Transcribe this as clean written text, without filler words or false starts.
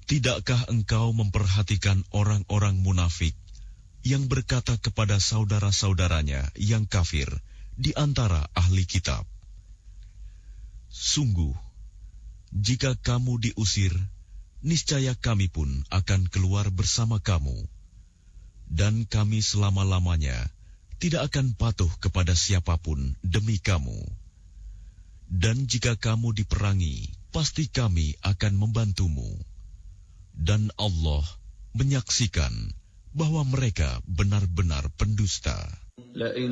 Tidakkah engkau memperhatikan orang-orang munafik yang berkata kepada saudara-saudaranya yang kafir di antara ahli kitab, "Sungguh, jika kamu diusir, niscaya kami pun akan keluar bersama kamu, dan kami selama-lamanya tidak akan patuh kepada siapapun demi kamu. Dan jika kamu diperangi, pasti kami akan membantumu. Dan Allah menyaksikan bahwa mereka benar-benar pendusta."